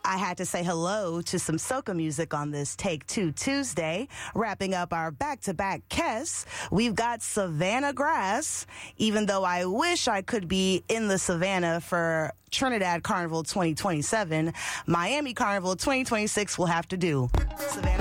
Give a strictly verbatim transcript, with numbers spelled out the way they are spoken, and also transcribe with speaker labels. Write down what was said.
Speaker 1: I had to say hello to some soca music on this Take Two Tuesday. Wrapping up our back-to-back Kess, we've got Savannah Grass, even though I wish I could be in the Savannah for Trinidad Carnival twenty twenty-seven. Miami Carnival twenty twenty-six will have to do. Savannah